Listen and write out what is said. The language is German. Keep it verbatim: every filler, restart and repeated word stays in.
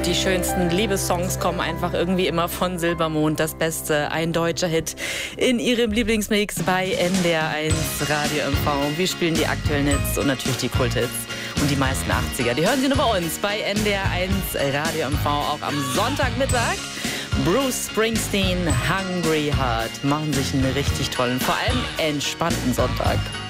Die schönsten Liebessongs kommen einfach irgendwie immer von Silbermond. Das Beste, ein deutscher Hit in ihrem Lieblingsmix bei N D R eins Radio M V. Wir spielen die aktuellen Hits und natürlich die Kulthits und die meisten achtziger. Die hören Sie nur bei uns bei N D R eins Radio M V, auch am Sonntagmittag. Bruce Springsteen, Hungry Heart, machen sich einen richtig tollen, vor allem entspannten Sonntag.